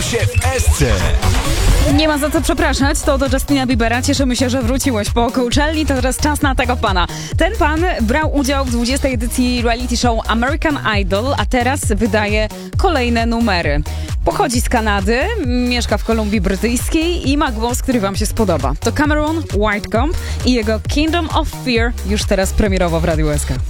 się w SC. Nie ma za co przepraszać, to do Justina Biebera. Cieszymy się, że wróciłeś po Coachelli, to teraz czas na tego pana. Ten pan brał udział w 20. edycji reality show American Idol, a teraz wydaje kolejne numery. Pochodzi z Kanady, mieszka w Kolumbii Brytyjskiej i ma głos, który wam się spodoba. To Cameron Whitecomb i jego Kingdom of Fear już teraz premierowo w Radiu SK.